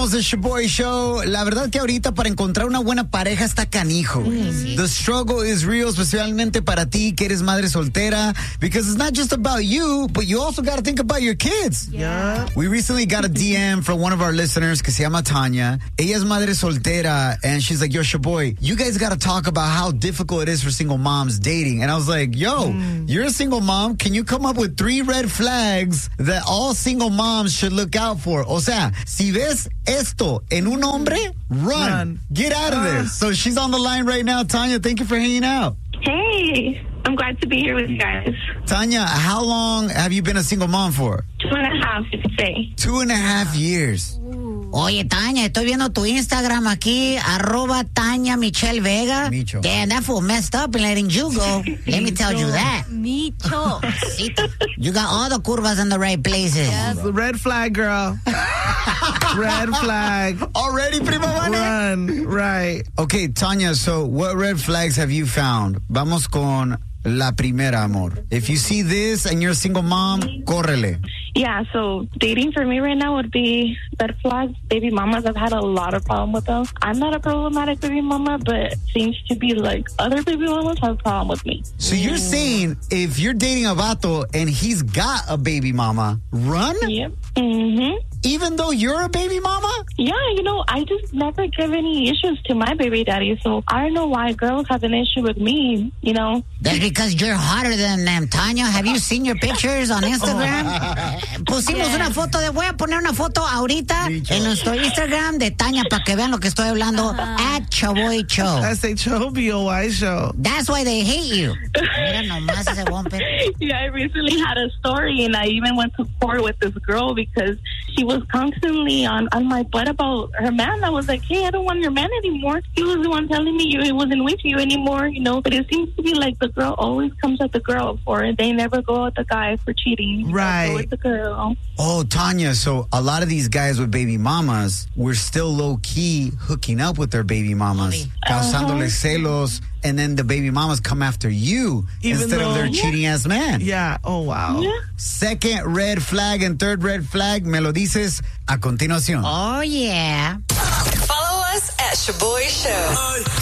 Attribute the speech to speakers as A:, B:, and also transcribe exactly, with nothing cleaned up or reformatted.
A: Somos el Shaboy Show. La verdad que ahorita para encontrar una buena pareja está canijo. Mm. The struggle is real, especialmente para ti que eres madre soltera, because it's not just about you, but you also got to think about your kids.
B: Yeah.
A: We recently got a D M from one of our listeners que se llama Tanya. Ella es madre soltera, and she's like, yo, Shaboy, you guys got to talk about how difficult it is for single moms dating. And I was like, yo, mm. you're a single mom. Can you come up with three red flags that all single moms should look out for? O sea, si ves esto en un hombre, run. run. Get out of uh. there. So she's on the line right now. Tanya, thank you for hanging out.
C: Hey, I'm glad to be here with you guys.
A: Tanya, how long have you been a single mom for?
C: Two and a half, you could say.
A: Two and a half years.
D: Oye, Tanya, estoy viendo tu Instagram aquí, arroba Tanya Michelle Vega.
A: Micho.
D: Damn, that fool messed up in letting you go. Let me tell you that.
E: Micho.
D: You got all the curvas in the right places.
B: Yes. Red flag, girl. Red flag.
A: Already, prima vale?
B: Run. Right.
A: Okay, Tanya, so what red flags have you found? Vamos con la primera, amor. If you see this and you're a single mom, córrele.
C: Yeah, so dating for me right now would be red flags. Baby mamas, I've had a lot of problem with them. I'm not a problematic baby mama, but seems to be like other baby mamas have a problem with me.
A: So you're saying if you're dating a vato and he's got a baby mama, run?
C: Yep. Mm-hmm.
A: Even though you're a baby mama?
C: Yeah, you know, I just never give any issues to my baby daddy, so I don't know why girls have an issue with me, you know?
D: That's because you're hotter than them, Tanya. Have you seen your pictures on Instagram? Pusimos yeah. una foto de, voy a poner una foto ahorita Micho. en nuestro Instagram de Tanya para que vean lo que estoy hablando, uh-huh. at Shaboy Show.
B: That's a Choboy Show.
D: That's why they hate you. Mira nomás ese bumper.
C: Yeah, I recently had a story, and I even went to court with this girl because she was constantly on, on my butt about her man. I was like, hey, I don't want your man anymore. He was the one telling me he wasn't with you anymore, you know. But it seems to be like the girl always comes at the girl for it. They never go at the guy for cheating.
B: Right.
C: Go with the girl.
A: Oh, Tanya, so a lot of these guys with baby mamas were still low-key hooking up with their baby mamas,
C: uh-huh.
A: causándoles celos, and then the baby mamas come after you
B: Even
A: instead
B: though,
A: of their
C: yeah.
A: cheating-ass man.
B: Yeah. Oh, wow.
C: Yeah.
A: Second red flag and third red flag, me lo dices a continuación.
D: Oh, yeah.
F: Follow us at Shaboy Show.